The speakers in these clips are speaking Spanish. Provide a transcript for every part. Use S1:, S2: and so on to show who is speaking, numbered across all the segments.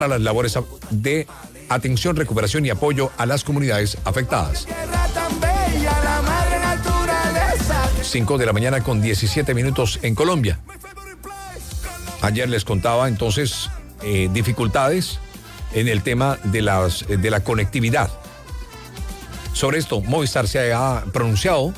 S1: las labores de atención, recuperación y apoyo a las comunidades afectadas. 5 de la mañana con 17 minutos en Colombia. Ayer les contaba entonces dificultades en el tema de la conectividad. Sobre esto, Movistar se ha pronunciado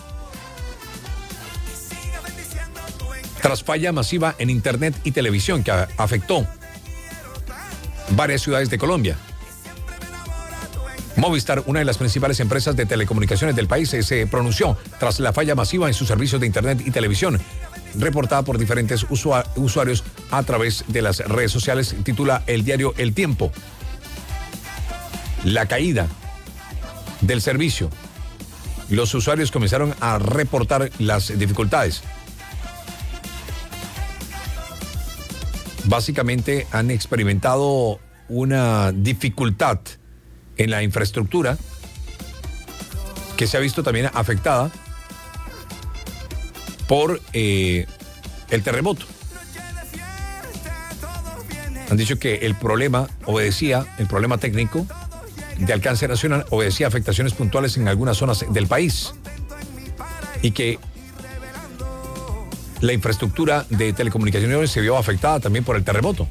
S1: tras falla masiva en internet y televisión que afectó varias ciudades de Colombia. Movistar, una de las principales empresas de telecomunicaciones del país, se pronunció tras la falla masiva en sus servicios de internet y televisión, reportada por diferentes usuarios a través de las redes sociales, titula el diario El Tiempo. La caída del servicio. Los usuarios comenzaron a reportar las dificultades. Básicamente han experimentado una dificultad en la infraestructura que se ha visto también afectada por el terremoto. Han dicho que el problema técnico de alcance nacional obedecía a afectaciones puntuales en algunas zonas del país y que la infraestructura de telecomunicaciones se vio afectada también por el terremoto.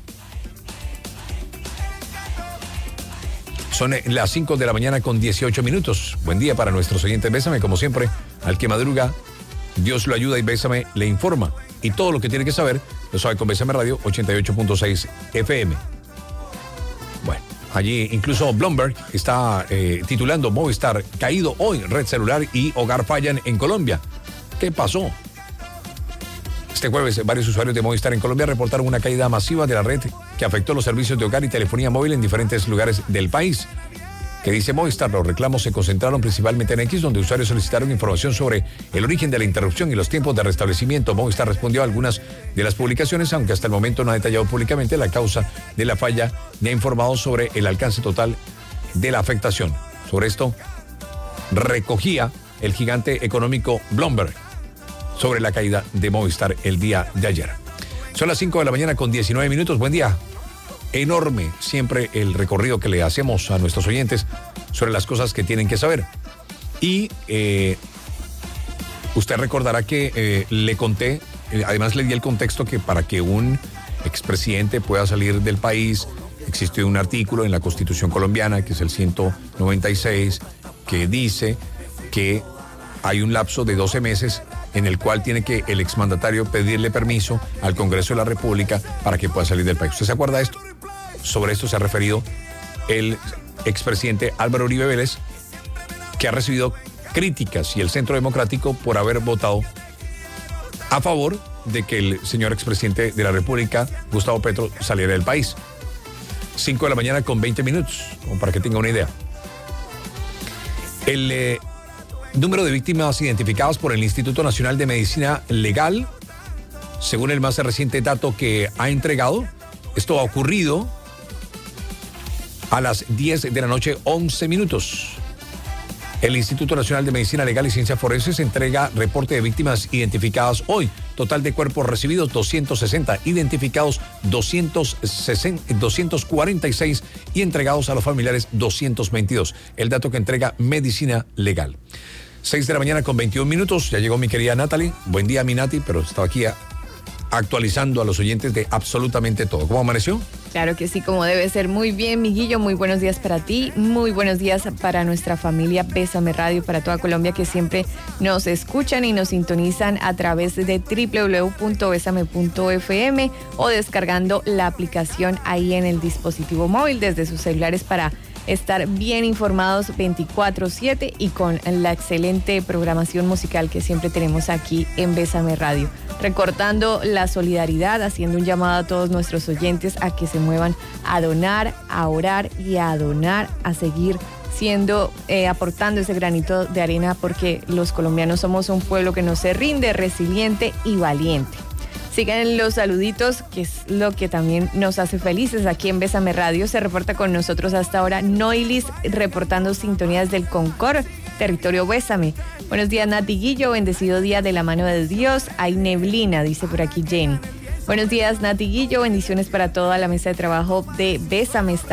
S1: Son las 5 de la mañana con 18 minutos. Buen día para nuestros oyentes. Bésame, como siempre, al que madruga, Dios lo ayuda y Bésame le informa. Y todo lo que tiene que saber lo sabe con Bésame Radio 88.6 FM. Bueno, allí incluso Bloomberg está titulando: Movistar caído hoy, red celular y hogar fallan en Colombia. ¿Qué pasó? Este jueves, varios usuarios de Movistar en Colombia reportaron una caída masiva de la red que afectó los servicios de hogar y telefonía móvil en diferentes lugares del país. Que dice Movistar, los reclamos se concentraron principalmente en X, donde usuarios solicitaron información sobre el origen de la interrupción y los tiempos de restablecimiento. Movistar respondió a algunas de las publicaciones, aunque hasta el momento no ha detallado públicamente la causa de la falla ni ha informado sobre el alcance total de la afectación. Sobre esto, recogía el gigante económico Bloomberg sobre la caída de Movistar el día de ayer. Son las 5 de la mañana con 19 minutos. Buen día. Enorme siempre el recorrido que le hacemos a nuestros oyentes sobre las cosas que tienen que saber. Y usted recordará que le conté, además le di el contexto que para que un expresidente pueda salir del país existe un artículo en la Constitución colombiana, que es el 196, que dice que hay un lapso de 12 meses en el cual tiene que el exmandatario pedirle permiso al Congreso de la República para que pueda salir del país. ¿Usted se acuerda de esto? Sobre esto se ha referido el expresidente Álvaro Uribe Vélez, que ha recibido críticas, y el Centro Democrático por haber votado a favor de que el señor expresidente de la República, Gustavo Petro, saliera del país. 5 de la mañana con 20 minutos, como para que tenga una idea. El número de víctimas identificadas por el Instituto Nacional de Medicina Legal, según el más reciente dato que ha entregado, esto ha ocurrido a las 10 de la noche, 11 minutos. El Instituto Nacional de Medicina Legal y Ciencias Forenses entrega reporte de víctimas identificadas hoy. Total de cuerpos recibidos 260, identificados 246 y entregados a los familiares 222. El dato que entrega Medicina Legal. 6 de la mañana con 21 minutos. Ya llegó mi querida Natalie. Buen día, mi Nati, pero estaba aquí actualizando a los oyentes de absolutamente todo. ¿Cómo amaneció?
S2: Claro que sí, como debe ser. Muy bien, Miguillo, muy buenos días para ti, muy buenos días para nuestra familia Bésame Radio, para toda Colombia que siempre nos escuchan y nos sintonizan a través de www.besame.fm o descargando la aplicación ahí en el dispositivo móvil desde sus celulares para estar bien informados 24/7 y con la excelente programación musical que siempre tenemos aquí en Bésame Radio. Recortando la solidaridad, haciendo un llamado a todos nuestros oyentes a que se muevan a donar, a orar y a donar, a seguir aportando ese granito de arena, porque los colombianos somos un pueblo que no se rinde, resiliente y valiente. Sigan los saluditos, que es lo que también nos hace felices aquí en Bésame Radio. Se reporta con nosotros hasta ahora Noilis, reportando sintonías del Concord, territorio Bésame. Buenos días, Nati Guillo, bendecido día de la mano de Dios. Hay neblina, dice por aquí Jenny. Buenos días, Nati Guillo. Bendiciones para toda la mesa de trabajo de Bésame.